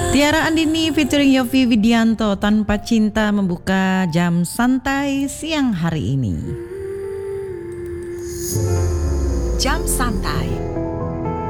Tiara Andini featuring Yovie Widianto, Tanpa Cinta membuka jam santai siang hari ini. Jam santai